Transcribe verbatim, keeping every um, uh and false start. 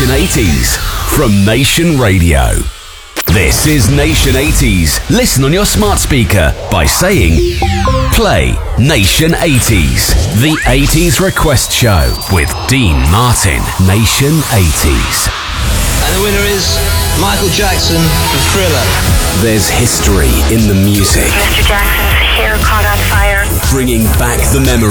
Nation eighties from Nation Radio. This is Nation eighties. Listen on your smart speaker by saying, play Nation eighties. The eighties Request Show with Dean Martin. Nation eighties. And the winner is Michael Jackson for Thriller. There's history in the music. Mister Jackson's hair caught on fire. Bringing back the memories.